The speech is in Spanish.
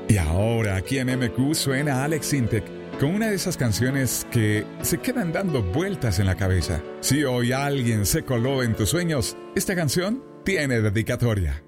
Y ahora aquí en MQ suena Alex Sintek con una de esas canciones que se quedan dando vueltas en la cabeza. Si hoy alguien se coló en tus sueños, esta canción tiene dedicatoria.